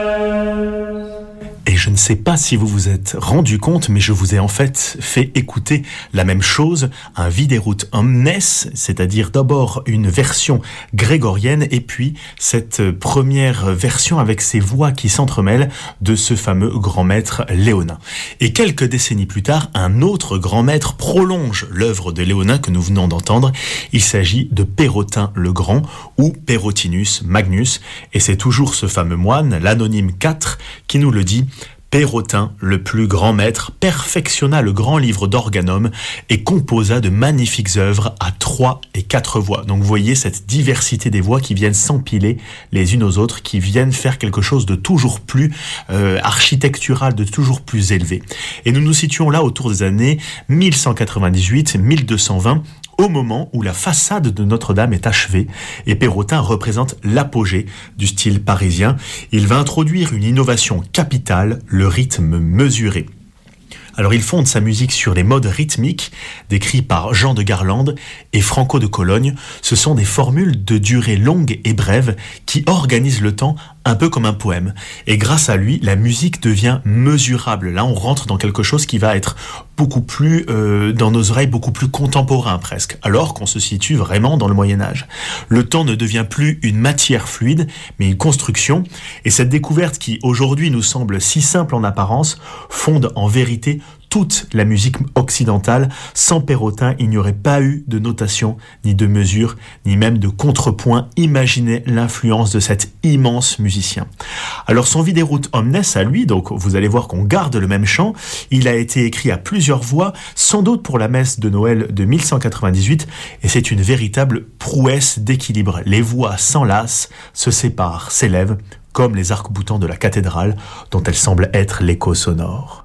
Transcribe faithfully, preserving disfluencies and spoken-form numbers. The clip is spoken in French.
Et je ne sais pas si vous vous êtes rendu compte, mais je vous ai en fait fait écouter la même chose, un Viderunt omnes, c'est-à-dire d'abord une version grégorienne et puis cette première version avec ces voix qui s'entremêlent de ce fameux grand maître léonin. Et quelques décennies plus tard, un autre grand maître prolonge l'œuvre de Léonin que nous venons d'entendre. Il s'agit de Pérotin le Grand ou Perotinus Magnus, et c'est toujours ce fameux moine, l'anonyme quatre, qui nous le dit. Pérotin, le plus grand maître, perfectionna le grand livre d'Organum et composa de magnifiques œuvres à trois et quatre voix. Donc vous voyez cette diversité des voix qui viennent s'empiler les unes aux autres, qui viennent faire quelque chose de toujours plus euh, architectural, de toujours plus élevé. Et nous nous situons là autour des années mille cent quatre-vingt-dix-huit à mille deux cent vingt, au moment où la façade de Notre-Dame est achevée, et Pérotin représente l'apogée du style parisien. Il va introduire une innovation capitale, le rythme mesuré. Alors il fonde sa musique sur les modes rythmiques décrits par Jean de Garlande et Franco de Cologne. Ce sont des formules de durée longue et brève qui organisent le temps un peu comme un poème. Et grâce à lui, la musique devient mesurable. Là, on rentre dans quelque chose qui va être beaucoup plus, euh, dans nos oreilles, beaucoup plus contemporain presque, alors qu'on se situe vraiment dans le Moyen-Âge. Le temps ne devient plus une matière fluide, mais une construction. Et cette découverte qui, aujourd'hui, nous semble si simple en apparence, fonde en vérité toute la musique occidentale. Sans Pérotin, il n'y aurait pas eu de notation, ni de mesure, ni même de contrepoint. Imaginez l'influence de cet immense musicien. Alors son Viderunt omnes à lui, donc vous allez voir qu'on garde le même chant, il a été écrit à plusieurs voix, sans doute pour la messe de Noël de mille cent quatre-vingt-dix-huit, et c'est une véritable prouesse d'équilibre. Les voix s'enlacent, se séparent, s'élèvent, comme les arcs-boutants de la cathédrale, dont elle semble être l'écho sonore.